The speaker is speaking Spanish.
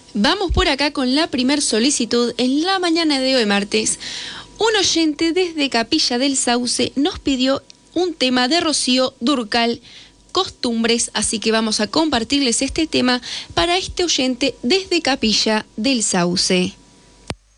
Vamos por acá con la primer solicitud en la mañana de hoy martes. Un oyente desde Capilla del Sauce nos pidió un tema de Rocío Dúrcal, Costumbres, así que vamos a compartirles este tema para este oyente desde Capilla del Sauce.